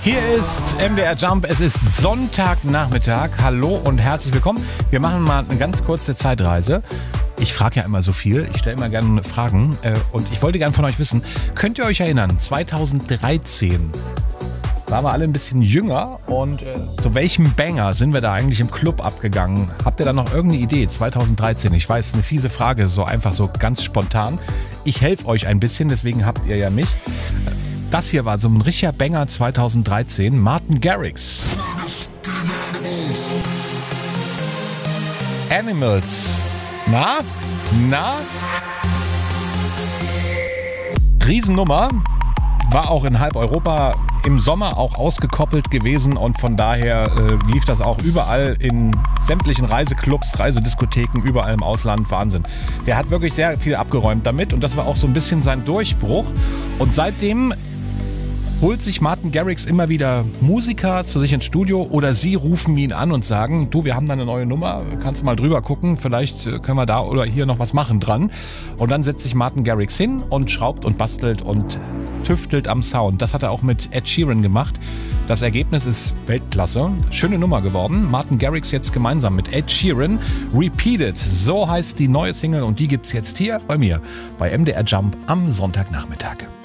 Hier ist MDR Jump, es ist Sonntagnachmittag. Hallo und herzlich willkommen. Wir machen mal eine ganz kurze Zeitreise. Ich frage ja immer so viel, ich stelle immer gerne Fragen und ich wollte gerne von euch wissen, könnt ihr euch erinnern, 2013 waren wir alle ein bisschen jünger und zu welchem Banger sind wir da eigentlich im Club abgegangen? Habt ihr da noch irgendeine Idee? 2013, ich weiß, eine fiese Frage, so einfach so ganz spontan. Ich helfe euch ein bisschen, deswegen habt ihr ja mich. Das hier war so ein richtiger Banger 2013, Martin Garrix. Animals. Na? Riesennummer. War auch in halb Europa im Sommer auch ausgekoppelt gewesen und von daher lief das auch überall in sämtlichen Reiseclubs, Reisediskotheken, überall im Ausland. Wahnsinn. Der hat wirklich sehr viel abgeräumt damit und das war auch so ein bisschen sein Durchbruch. Und seitdem holt sich Martin Garrix immer wieder Musiker zu sich ins Studio oder sie rufen ihn an und sagen, du, wir haben da eine neue Nummer, kannst du mal drüber gucken, vielleicht können wir da oder hier noch was machen dran. Und dann setzt sich Martin Garrix hin und schraubt und bastelt und tüftelt am Sound. Das hat er auch mit Ed Sheeran gemacht. Das Ergebnis ist Weltklasse. Schöne Nummer geworden. Martin Garrix jetzt gemeinsam mit Ed Sheeran. Repeated, so heißt die neue Single und die gibt's jetzt hier bei mir bei MDR Jump am Sonntagnachmittag.